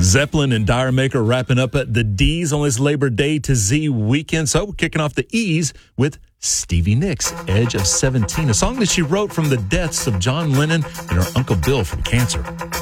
Zeppelin and Dire Maker wrapping up at the D's on this Labor Day to Z weekend. So we're kicking off the E's with Stevie Nicks, Edge of 17, a song that she wrote from the deaths of John Lennon and her Uncle Bill from cancer.